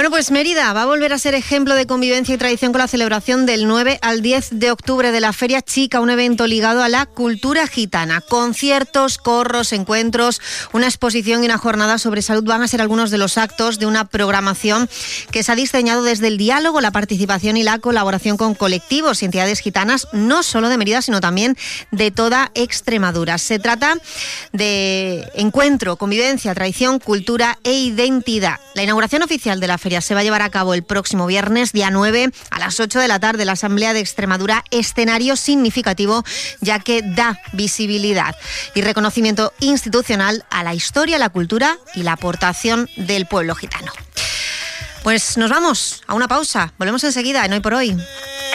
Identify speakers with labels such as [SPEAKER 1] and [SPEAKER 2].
[SPEAKER 1] Bueno, pues Mérida va a volver a ser ejemplo de convivencia y tradición con la celebración del 9 al 10 de octubre de la Feria Chica, un evento ligado a la cultura gitana. Conciertos, corros, encuentros, una exposición y una jornada sobre salud van a ser algunos de los actos de una programación que se ha diseñado desde el diálogo, la participación y la colaboración con colectivos y entidades gitanas, no solo de Mérida, sino también de toda Extremadura. Se trata de encuentro, convivencia, tradición, cultura e identidad. La inauguración oficial de la feria se va a llevar a cabo el próximo viernes, día 9, a las 8 de la tarde, en la Asamblea de Extremadura, escenario significativo, ya que da visibilidad y reconocimiento institucional a la historia, la cultura y la aportación del pueblo gitano. Pues nos vamos a una pausa, volvemos enseguida en Hoy por Hoy.